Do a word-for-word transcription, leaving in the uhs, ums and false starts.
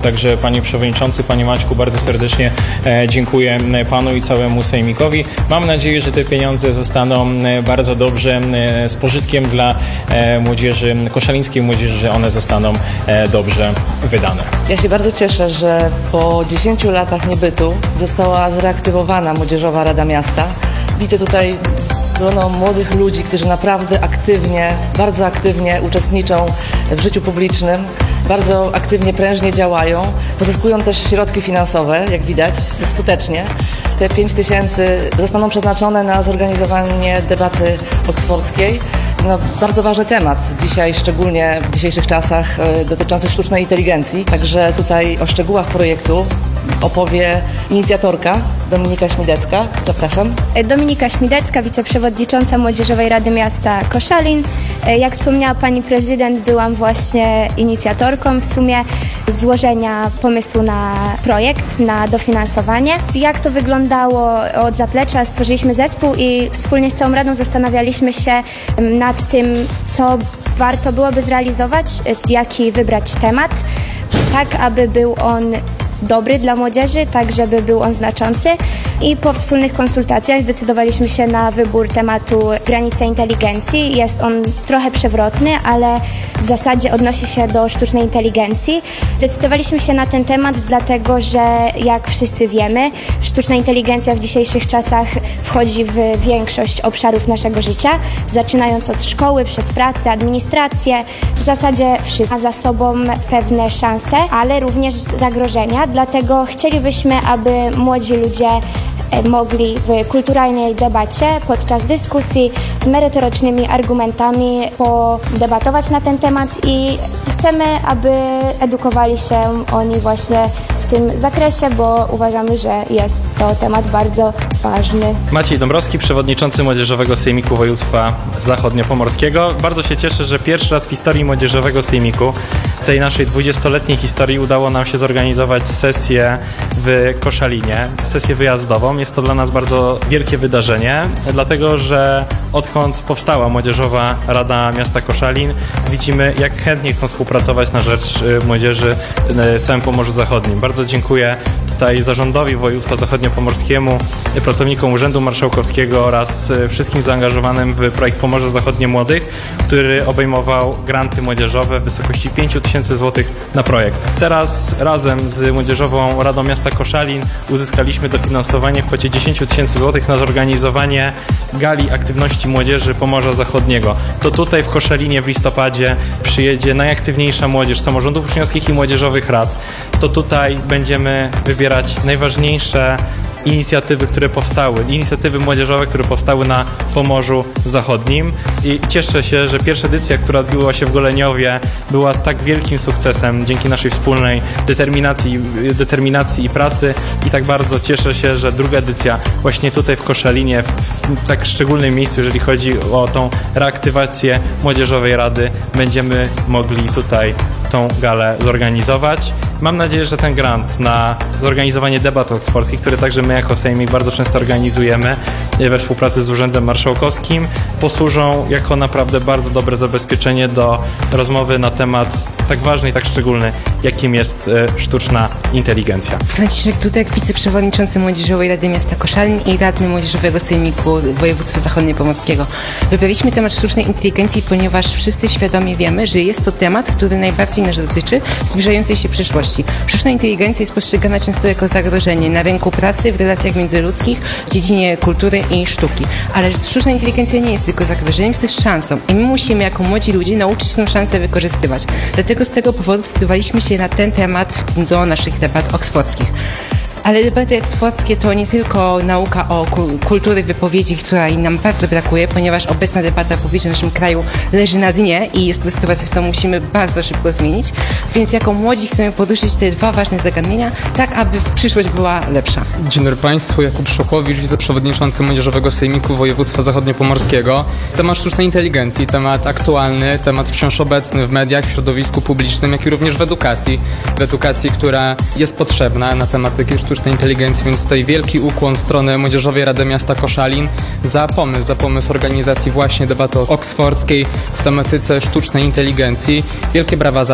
Także panie przewodniczący, panie Maćku, bardzo serdecznie dziękuję panu i całemu sejmikowi. Mam nadzieję, że te pieniądze zostaną bardzo dobrze z pożytkiem dla młodzieży, koszalińskiej młodzieży, że one zostaną dobrze wydane. Ja się bardzo cieszę, że po dziesięciu latach niebytu została zreaktywowana Młodzieżowa Rada Miasta. Widzę tutaj grono młodych ludzi, którzy naprawdę aktywnie, bardzo aktywnie uczestniczą w życiu publicznym, bardzo aktywnie, prężnie działają. Pozyskują też środki finansowe, jak widać, skutecznie. Te pięć tysięcy zostaną przeznaczone na zorganizowanie debaty oksfordzkiej. No, bardzo ważny temat dzisiaj, szczególnie w dzisiejszych czasach, dotyczący sztucznej inteligencji. Także tutaj o szczegółach projektu opowie inicjatorka Dominika Śmidecka. Zapraszam. Dominika Śmidecka, wiceprzewodnicząca Młodzieżowej Rady Miasta Koszalin. Jak wspomniała pani prezydent, byłam właśnie inicjatorką w sumie złożenia pomysłu na projekt, na dofinansowanie. Jak to wyglądało od zaplecza? Stworzyliśmy zespół i wspólnie z całą Radą zastanawialiśmy się nad tym, co warto byłoby zrealizować, jaki wybrać temat, tak aby był on dobry dla młodzieży, tak żeby był on znaczący, i po wspólnych konsultacjach zdecydowaliśmy się na wybór tematu granice inteligencji. Jest on trochę przewrotny, ale w zasadzie odnosi się do sztucznej inteligencji. Zdecydowaliśmy się na ten temat dlatego, że jak wszyscy wiemy, sztuczna inteligencja w dzisiejszych czasach wchodzi w większość obszarów naszego życia, zaczynając od szkoły, przez pracę, administrację, w zasadzie wszystko ma za sobą pewne szanse, ale również zagrożenia. Dlatego chcielibyśmy, aby młodzi ludzie mogli w kulturalnej debacie podczas dyskusji z merytorycznymi argumentami podebatować na ten temat i chcemy, aby edukowali się oni właśnie w tym zakresie, bo uważamy, że jest to temat bardzo ważny. Maciej Dąbrowski, przewodniczący Młodzieżowego Sejmiku Województwa Zachodniopomorskiego. Bardzo się cieszę, że pierwszy raz w historii Młodzieżowego Sejmiku, tej naszej dwudziestoletniej historii, udało nam się zorganizować sesję w Koszalinie, sesję wyjazdową. Jest to dla nas bardzo wielkie wydarzenie, dlatego że odkąd powstała Młodzieżowa Rada Miasta Koszalin, widzimy, jak chętnie chcą współpracować na rzecz młodzieży w całym Pomorzu Zachodnim. Bardzo dziękuję tutaj zarządowi województwa zachodniopomorskiemu, pracownikom Urzędu Marszałkowskiego oraz wszystkim zaangażowanym w projekt Pomorze Zachodnie Młodych, który obejmował granty młodzieżowe w wysokości pięć tysięcy złotych na projekt. Teraz razem z Młodzieżową Radą Miasta Koszalin uzyskaliśmy dofinansowanie w kwocie dziesięć tysięcy złotych na zorganizowanie gali aktywności młodzieży Pomorza Zachodniego. To tutaj w Koszalinie w listopadzie przyjedzie najaktywniejsza młodzież samorządów uczniowskich i młodzieżowych rad. To tutaj będziemy wybierać najważniejsze inicjatywy, które powstały, inicjatywy młodzieżowe, które powstały na Pomorzu Zachodnim, i cieszę się, że pierwsza edycja, która odbyła się w Goleniowie, była tak wielkim sukcesem dzięki naszej wspólnej determinacji, determinacji i pracy, i tak bardzo cieszę się, że druga edycja właśnie tutaj w Koszalinie, w tak szczególnym miejscu, jeżeli chodzi o tą reaktywację Młodzieżowej Rady, będziemy mogli tutaj tą galę zorganizować. Mam nadzieję, że ten grant na zorganizowanie debat oksfordzkich, które także my jako Sejmik bardzo często organizujemy we współpracy z Urzędem Marszałkowskim, posłużą jako naprawdę bardzo dobre zabezpieczenie do rozmowy na temat tak ważny i tak szczególny, jakim jest e, sztuczna inteligencja. Franciszek Dudek, wiceprzewodniczący Młodzieżowej Rady Miasta Koszalin i radny Młodzieżowego Sejmiku Województwa Zachodniopomorskiego. Wybraliśmy temat sztucznej inteligencji, ponieważ wszyscy świadomie wiemy, że jest to temat, który najbardziej nas dotyczy w zbliżającej się przyszłości. Sztuczna inteligencja jest postrzegana często jako zagrożenie na rynku pracy, w relacjach międzyludzkich, w dziedzinie kultury i sztuki. Ale sztuczna inteligencja nie jest tylko zagrożeniem, jest też szansą i my musimy jako młodzi ludzie nauczyć się tę szansę wykorzystywać. Dlatego z tego powodu zdecydowaliśmy się na ten temat do naszych debat oksfordzkich. Ale debaty oksfordzkie to nie tylko nauka o kultury wypowiedzi, której nam bardzo brakuje, ponieważ obecna debata publiczna w naszym kraju leży na dnie i jest to sytuacja, którą musimy bardzo szybko zmienić. Więc jako młodzi chcemy poruszyć te dwa ważne zagadnienia, tak aby przyszłość była lepsza. Dzień dobry Państwu, Jakub Szokłowicz, wiceprzewodniczący Młodzieżowego Sejmiku Województwa Zachodniopomorskiego. Temat sztucznej inteligencji, temat aktualny, temat wciąż obecny w mediach, w środowisku publicznym, jak i również w edukacji. W edukacji, która jest potrzebna na temat takiej sztucznej inteligencji, więc tutaj wielki ukłon w stronę Młodzieżowej Rady Miasta Koszalin za pomysł, za pomysł organizacji właśnie debaty oksfordzkiej w tematyce sztucznej inteligencji. Wielkie brawa za